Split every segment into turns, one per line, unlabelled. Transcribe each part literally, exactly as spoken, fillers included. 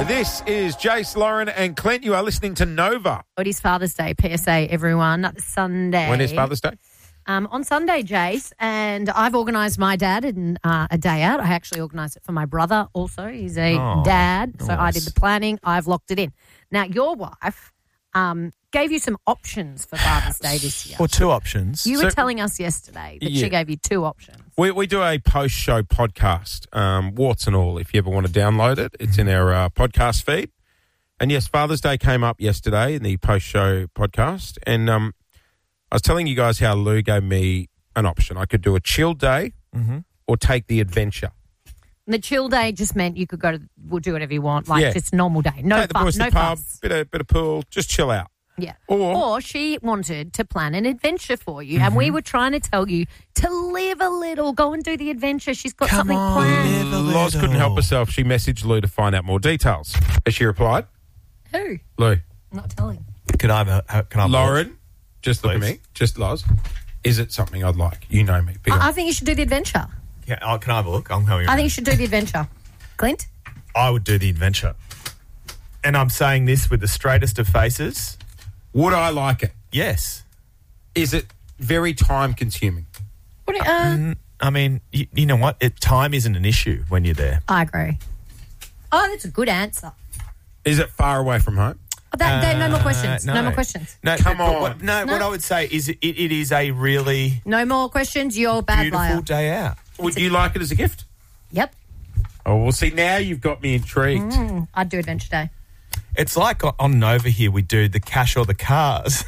This is Jace, Lauren and Clint. You are listening to Nova.
It is Father's Day, P S A, everyone. Sunday.
When is Father's Day?
Um, on Sunday, Jace, and I've organised my dad in uh, a day out. I actually organised it for my brother also. He's a
Oh,
dad, so
nice.
I did the planning. I've locked it in. Now, your wife um, gave you some options for Father's Day this year.
Well, two options.
You
So-
were telling us yesterday that
Yeah.
she gave you two options.
We we do a post-show podcast, um, warts and all, if you ever want to download it. It's in our uh, podcast feed. And yes, Father's Day came up yesterday in the post-show podcast. And um, I was telling you guys how Lou gave me an option. I could do a chill day
Mm-hmm.
or take the adventure.
And the chill day just meant you could go to, we'll do whatever you want, like
Yeah.
just normal day. No
take the
fuss,
boys to
no
the pub,
fuss.
bit of, bit of pool, just chill out.
Yeah.
Or-
Or she wanted to plan an adventure for you. And we were trying to tell you to live a little, go and do the adventure. She's got
Come
something
on.
planned.
Live a
Loz couldn't
little.
help herself. She messaged Lou to find out more details. Has she replied?
Who?
Lou.
I'm not telling.
Can I have a, ha- can I have a
Lauren, just look at
Please.
me. Just Loz. Is it something I'd like? You know me. Big
I, I
on-
think you should do the adventure.
look? Can, oh, can I have a look? I'm coming.
I think you should do the adventure. Clint?
I would do the adventure. And I'm saying this with the straightest of faces.
Would I like it?
Yes.
Is it very time consuming?
What do you- uh,
Mm, I mean, you, you know what? It, time isn't an issue when you're there.
I agree. Oh, that's a good answer.
Is it far away from home?
Oh, that, that- no more
Uh,
questions. No. more questions.
No,
Come
but- but
on.
What, no,
No.
what I would say is it, it is a really
No more questions. You're a bad
beautiful
liar.
day out.
Would you like it as a gift?
Yep.
Oh, well, see, now you've got me intrigued.
Mm, I'd do adventure day.
It's like on- on Nova here, we do the cash or the cars.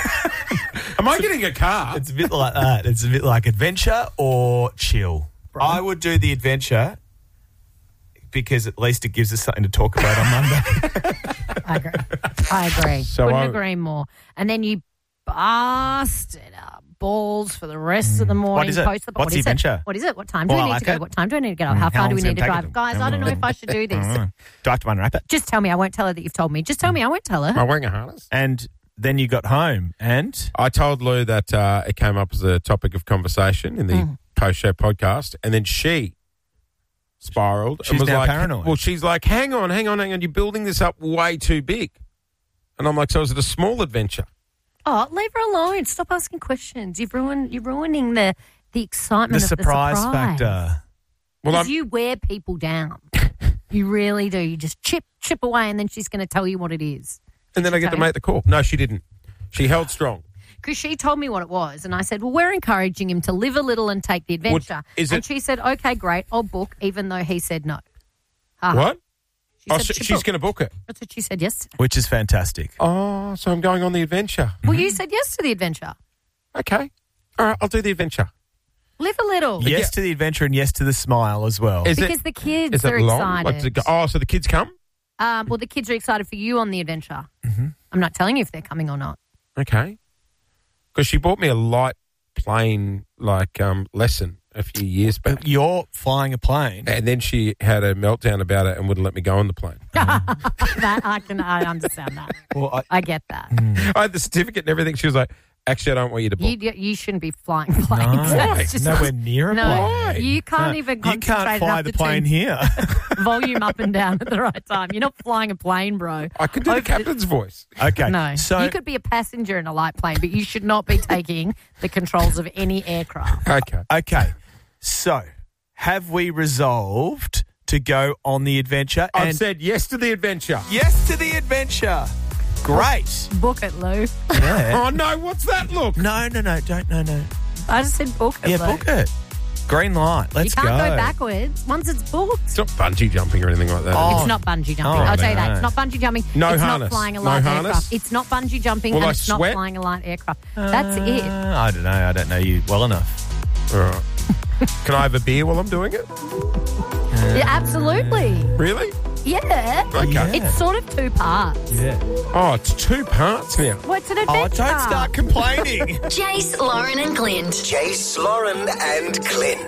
Am I getting a car?
It's a bit like that. It's a bit like adventure or chill. I would do the adventure because at least it gives us something to talk about on Monday.
I agree. I agree.
So
Couldn't
I-
agree more. And then you busted up balls for the rest of the morning.
What is it?
Post the,
What's
what
the
is it?
adventure?
What is it? What time do
Well,
we
I
need
like
to go?
it.
What time do we need to get up? How
How
far do we
long's it
need to
gonna
drive?
take
Guys,
them?
I don't know if I should do this.
Mm. Do I have to unwrap it?
Just tell me. I won't tell her that you've told me. Just tell me. I won't tell
Am
her.
I wearing a harness?
And then you got home and
I told Lou that uh, it came up as a topic of conversation in the
Mm.
post-show podcast, and then she spiraled.
She's
and was
now
like,
paranoid.
Well, she's like, hang on, hang on, hang on. You're building this up way too big. And I'm like, so is it a small adventure?
Oh, leave her alone. Stop asking questions. You've ruined. You're ruining the the
the
excitement
surprise,
of the surprise
factor.
Well,
Because
I'm,
you wear people down. You really do. You just chip chip away, and then she's going to tell you what it is.
and then I get to
okay.
make the call. No, she didn't. She held strong.
Because she told me what it was, and I said, well, we're encouraging him to live a little and take the adventure.
is
and
it-
she said, okay, great, I'll book, even though he said no. Ha.
What?
She
Oh,
said
she,
she'd
she's
book.
going to book it.
That's what she said yesterday.
Which is fantastic.
Oh, so I'm going on the adventure.
Well, you said yes to the adventure.
Okay. All right, I'll do the adventure.
Live a little.
Yes
Yeah.
to the adventure and yes to the smile as well.
Is
Because
it,
the kids
is
are
it long?
excited.
Like, does it go- oh, so the kids come?
Um, well, the kids are excited for you on the adventure. Mm-hmm. I'm not telling you if they're coming or not.
Okay. Because she bought me a light plane like um, lesson a few years back.
You're flying a plane.
And then she had a meltdown about it and wouldn't let me go on the plane.
That I can, I understand that.
Well, I,
I get that.
I had the certificate and everything. She was like, actually, I don't want you to book.
You, you shouldn't be flying planes.
no,
That's just-
nowhere near a
No,
plane.
you can't
No,
even
You
concentrate
can't fly
enough
the
to
plane
turn
here.
volume up and down at the right time. You're not flying a plane, bro.
I could do
Over
the captain's voice.
Okay.
No,
So
you could be a passenger in a light plane, but you should not be taking the controls of any aircraft.
Okay.
Okay. So, have we resolved to go on the adventure?
I've
and
said yes to the adventure.
yes to the adventure. Great.
Book it, Lou.
Yeah.
Oh, no. What's that look?
No, no, no. Don't, no, no.
I just said book it,
Yeah,
Lou.
book it. Green light. Let's
You can't
go.
go. backwards once it's booked.
It's not bungee jumping or anything like that.
Oh.
It's not bungee jumping.
Oh,
I'll tell you
no.
that. It's not bungee jumping.
No
it's
harness.
not flying a
No
light
harness?
aircraft. It's not bungee jumping
Will
and
I
it's
sweat?
not flying a light aircraft. That's it.
Uh, I don't know. I don't know you well enough.
All right. Can I have a beer while I'm doing it?
Yeah, absolutely.
Really?
Yeah.
Okay.
Yeah.
It's sort of two parts.
Yeah.
Oh, it's two parts now.
What's an
Oh,
adventure?
don't start complaining.
Jace, Lauren and Clint.
Jace, Lauren and Clint.